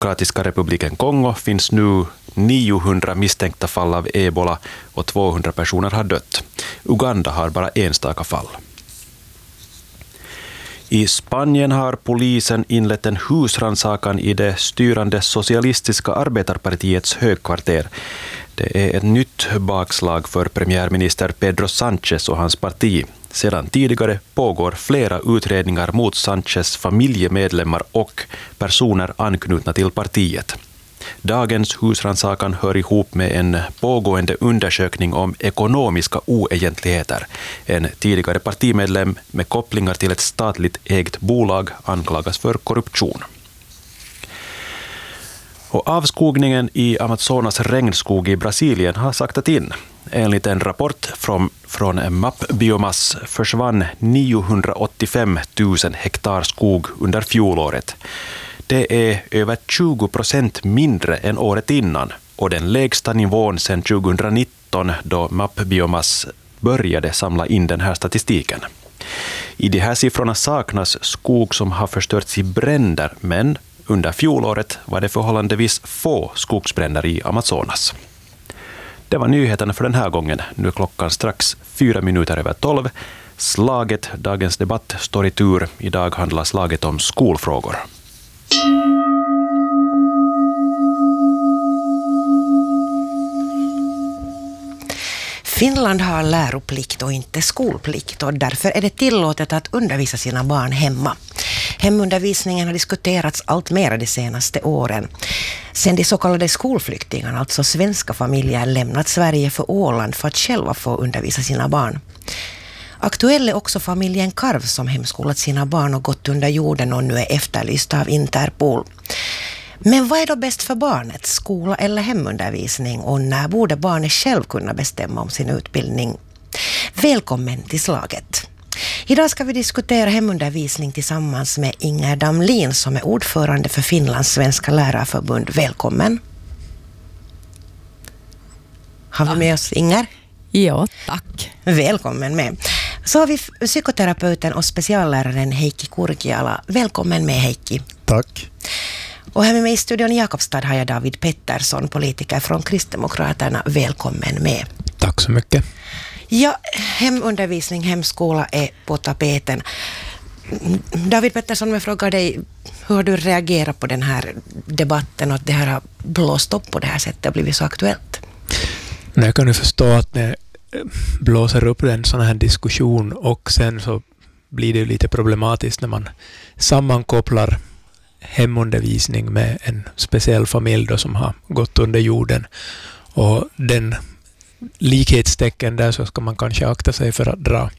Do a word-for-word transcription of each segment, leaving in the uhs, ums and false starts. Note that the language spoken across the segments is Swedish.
Demokratiska republiken Kongo finns nu niohundra misstänkta fall av ebola och tvåhundra personer har dött. Uganda har bara enstaka fall. I Spanien har polisen inlett en husrannsakan i det styrande socialistiska arbetarpartiets högkvarter. Det är ett nytt bakslag för premiärminister Pedro Sánchez och hans parti. Sedan tidigare pågår flera utredningar mot Sánchez familjemedlemmar och personer anknutna till partiet. Dagens husrannsakan hör ihop med en pågående undersökning om ekonomiska oegentligheter. En tidigare partimedlem med kopplingar till ett statligt ägt bolag anklagas för korruption. Och avskogningen i Amazonas regnskog i Brasilien har saktat in. Enligt en rapport från, från Mapbiomas försvann niohundraåttiofem tusen hektar skog under fjolåret. Det är över tjugo procent mindre än året innan och den lägsta nivån sedan tjugonitton då Mapbiomas började samla in den här statistiken. I de här siffrorna saknas skog som har förstörts i bränder, men under fjolåret var det förhållandevis få skogsbränder i Amazonas. Det var nyheterna för den här gången. Nu är klockan strax fyra minuter över tolv. Slaget, dagens debatt, står i tur. Idag handlar slaget om skolfrågor. Finland har läroplikt och inte skolplikt och därför är det tillåtet att undervisa sina barn hemma. Hemundervisningen har diskuterats allt mer de senaste åren. Sen de så kallade skolflyktingarna, alltså svenska familjer, lämnat Sverige för Åland för att själva få undervisa sina barn. Aktuell är också familjen Karv som hemskolat sina barn och gått under jorden och nu är efterlyst av Interpol. Men vad är då bäst för barnet, skola eller hemundervisning, och när borde barnet själv kunna bestämma om sin utbildning? Välkommen till slaget. Idag ska vi diskutera hemundervisning tillsammans med Inger Damlin som är ordförande för Finlands svenska lärarförbund. Välkommen. Har vi med oss Inger? Ja, tack. Välkommen med. Så har vi psykoterapeuten och specialläraren Heikki Kurkiala. Välkommen med, Heikki. Tack. Och här med mig i studion i Jakobstad har jag David Pettersson, politiker från Kristdemokraterna. Välkommen med. Tack så mycket. Ja, hemundervisning, hemskola är på tapeten. David Pettersson, jag frågar dig, hur har du reagerat på den här debatten och att det här har blåst upp på det här sättet och blivit så aktuellt? Jag kan ju förstå att det blåser upp en sån här diskussion och sen så blir det ju lite problematiskt när man sammankopplar hemundervisning med en speciell familj då som har gått under jorden. Och den likhetstecken där så ska man kanske akta sig för att dra.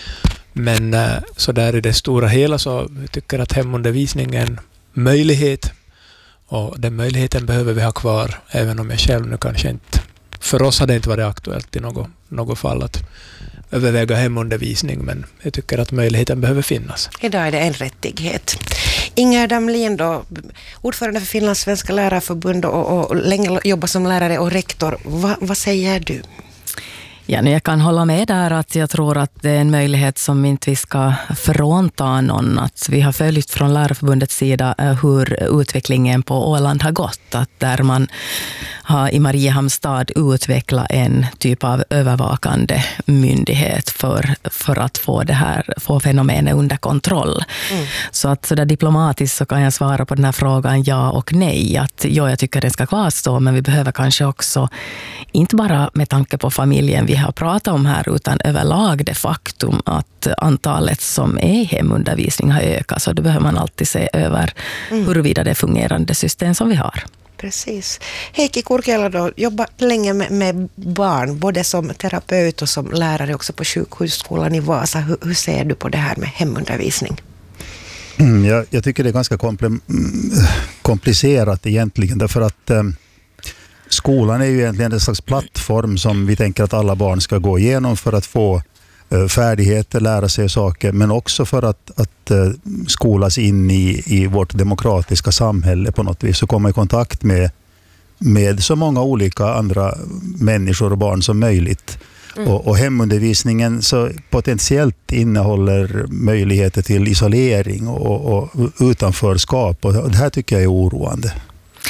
Men så där i det stora hela så tycker jag att hemundervisning är en möjlighet och den möjligheten behöver vi ha kvar, även om jag själv nu kanske inte, för oss har det inte varit aktuellt i något, något fall att överväga hemundervisning, men jag tycker att möjligheten behöver finnas. Idag är det en rättighet. Inger Damlin då, ordförande för Finlands svenska lärarförbund och, och länge jobbar som lärare och rektor. Va, vad säger du? Ja, jag kan hålla med där att jag tror att det är en möjlighet som inte vi ska frånta någon. Att vi har följt från Lärarförbundets sida hur utvecklingen på Åland har gått. Att där man har i Mariehamnstad utvecklat en typ av övervakande myndighet för, för att få det här, få fenomenet under kontroll. Mm. Så att så där diplomatiskt så kan jag svara på den här frågan ja och nej. Att ja, jag tycker det ska kvarstå, men vi behöver kanske också, inte bara med tanke på familjen vi har pratat om här, utan överlag det faktum att antalet som är i hemundervisning har ökat. Så då behöver man alltid se över mm. huruvida det är fungerande system som vi har. Precis. Heikki Kurkiala då jobbar länge med, med barn, både som terapeut och som lärare också på sjukhusskolan i Vasa. Hur, hur ser du på det här med hemundervisning? Mm, jag, jag tycker det är ganska kompl- komplicerat egentligen, därför att eh, skolan är ju egentligen en slags plattform som vi tänker att alla barn ska gå igenom för att få eh, färdigheter, lära sig saker, men också för att, att eh, skolas in i, i vårt demokratiska samhälle på något vis och komma i kontakt med, med så många olika andra människor och barn som möjligt. Mm. Och, och hemundervisningen så potentiellt innehåller möjligheter till isolering och, och utanförskap, och det här tycker jag är oroande.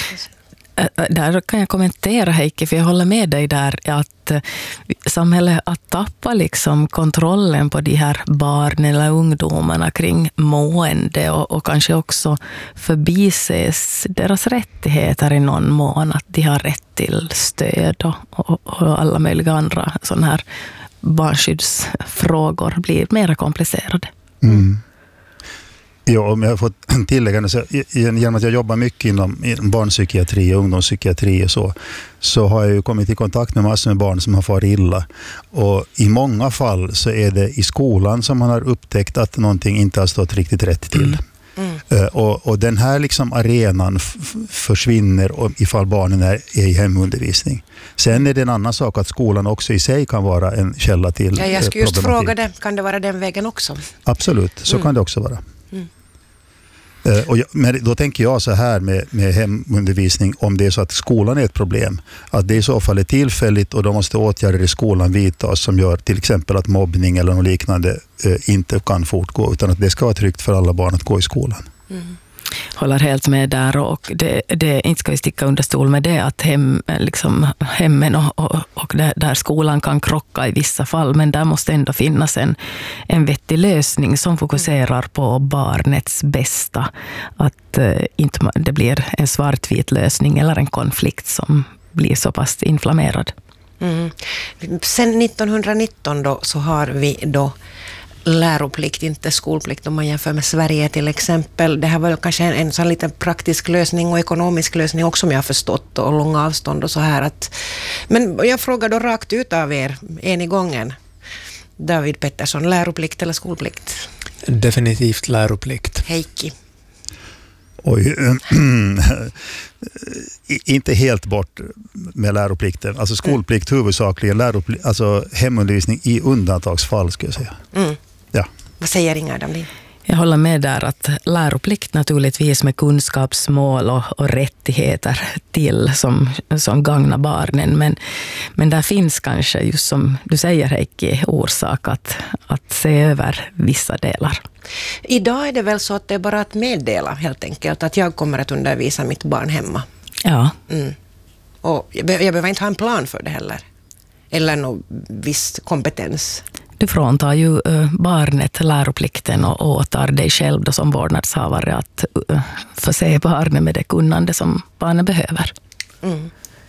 Där kan jag kommentera, Heikki, för jag håller med dig där att samhället att tappa liksom kontrollen på de här barnen eller ungdomarna kring mående och, och kanske också förbises deras rättigheter i någon mån, att de har rätt till stöd och, och, och alla möjliga andra sådana här barnskyddsfrågor blir mer komplicerade. Mm. Ja, om jag har fått tillägga, så genom att jag jobbar mycket inom barnpsykiatri och ungdomspsykiatri och så, så har jag ju kommit i kontakt med massor med barn som har farit illa. Och i många fall så är det i skolan som man har upptäckt att någonting inte har stått riktigt rätt till. Mm. Mm. Och, och den här liksom arenan f- försvinner om, ifall barnen är, är i hemundervisning. Sen är det en annan sak att skolan också i sig kan vara en källa till ja, jag skulle just fråga det, kan det vara den vägen också? Absolut, så mm. kan det också vara. Mm. Uh, och jag, men då tänker jag så här med, med hemundervisning, om det är så att skolan är ett problem, att det i så fall är tillfälligt och då måste åtgärder i skolan vidtas som gör till exempel att mobbning eller något liknande uh, inte kan fortgå, utan att det ska vara tryggt för alla barn att gå i skolan. Mm. Håller helt med där, och det, det inte ska vi sticka under stol med det att hem, liksom, hemmen och, och, och där, där skolan kan krocka i vissa fall, men där måste ändå finnas en, en vettig lösning som fokuserar på barnets bästa, att eh, inte det blir en svartvit lösning eller en konflikt som blir så pass inflammerad. Mm. Sen nittonhundranitton då, så har vi då läroplikt, inte skolplikt om man jämför med Sverige till exempel. Det här var kanske en, en sån liten praktisk lösning och ekonomisk lösning också, som jag har förstått, och långa avstånd och så här. Att, men jag frågar då rakt ut av er, en i gången. David Pettersson, läroplikt eller skolplikt? Definitivt läroplikt. Heikki? Oj, inte helt bort med läroplikten. Alltså skolplikt huvudsakligen, läroplikt, alltså hemundervisning i undantagsfall skulle jag säga. Mm. Ja. Vad säger Inga Damlin? Jag håller med där att läroplikt naturligtvis med kunskapsmål och, och rättigheter till som, som gagnar barnen. Men, men där finns kanske, just som du säger Heikki, orsak att, att se över vissa delar. Idag är det väl så att det är bara att meddela helt enkelt att jag kommer att undervisa mitt barn hemma. Ja. Mm. Och jag, be- jag behöver inte ha en plan för det heller. Eller någon viss kompetens. Du fråntar ju uh, barnet läroplikten och åtar dig själv då som vårdnadshavare att uh, förse barnet med det kunnande som barnet behöver. Mm.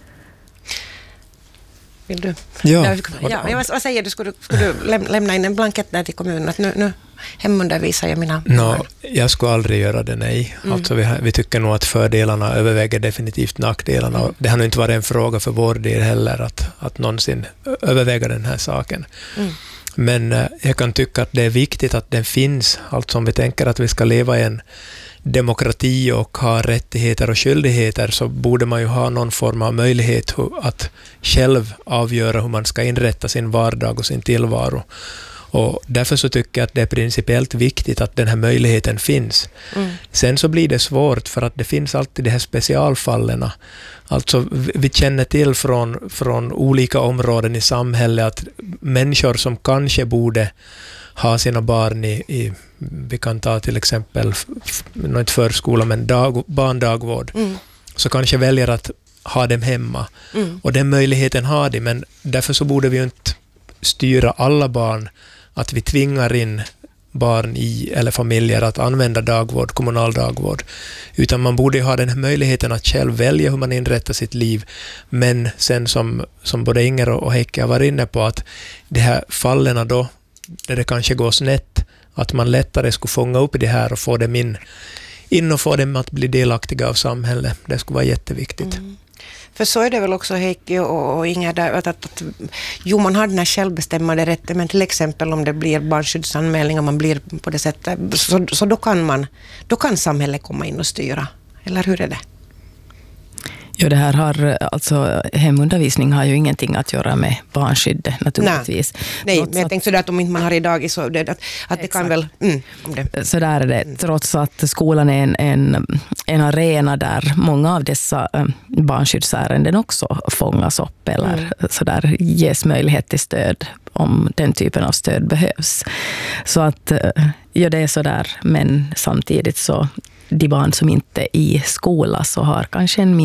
Vill du? Ja. ja vad, vad säger du? Skulle, skulle du läm- lämna in en blankett där till kommunen att nu, nu hemundervisar jag mina no, barn? Jag skulle aldrig göra det, nej. Mm. Alltså vi, vi tycker nog att fördelarna överväger definitivt nackdelarna. Mm. Det har nog inte varit en fråga för vår del heller att, att någonsin överväga den här saken. Mm. Men eh, jag kan tycka att det är viktigt att den finns. Alltså om vi tänker att vi ska leva i en demokrati och ha rättigheter och skyldigheter, så borde man ju ha någon form av möjlighet att själv avgöra hur man ska inrätta sin vardag och sin tillvaro. Och därför så tycker jag att det är principiellt viktigt att den här möjligheten finns. Mm. Sen så blir det svårt för att det finns alltid de här specialfallen. Alltså vi känner till från, från olika områden i samhället att människor som kanske borde ha sina barn i, i vi kan ta till exempel inte förskola men dag, barndagvård, mm. så kanske väljer att ha dem hemma. Mm. Och den möjligheten har de, men därför så borde vi ju inte styra alla barn att vi tvingar in barn i eller familjer att använda dagvård, kommunal dagvård. Utan man borde ha den här möjligheten att själv välja hur man inrättar sitt liv. Men sen som, som både Inger och Heikki har varit inne på, att de här fallen då, där det kanske går snett, att man lättare skulle fånga upp det här och få dem in, in och få dem att bli delaktiga av samhället. Det skulle vara jätteviktigt. Mm. För så är det väl också, Heikki och, och Inger, där, att, att, att jo, man har den här självbestämmande rätten, men till exempel om det blir barnskyddsanmälning och man blir på det sättet, så, så då kan man, då kan samhället komma in och styra. Eller hur är det? Jo, det här har, alltså hemundervisning har ju ingenting att göra med barnskydd naturligtvis. Nej, Nej men jag tänkte sådär att om inte man har idag så det, att, att det kan väl... Mm, om det. Så där är det, trots att skolan är en, en, en arena där många av dessa um, barnskyddsärenden också fångas upp eller mm. så där ges möjlighet till stöd om den typen av stöd behövs. Så att, ja, det är så där, men samtidigt så de barn som inte är i skola så har kanske en